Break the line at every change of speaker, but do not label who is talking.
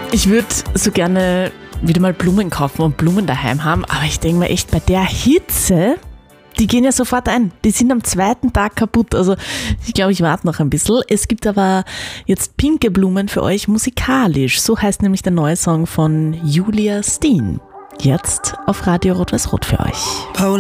Ich würde so gerne wieder mal Blumen kaufen und Blumen daheim haben, aber ich denke mir echt, bei der Hitze, die gehen ja sofort ein. Die sind am zweiten Tag kaputt. Also ich glaube, ich warte noch ein bisschen. Es gibt aber jetzt pinke Blumen für euch musikalisch. So heißt nämlich der neue Song von Julia Steen. Jetzt auf Radio Rot-Weiß-Rot für euch.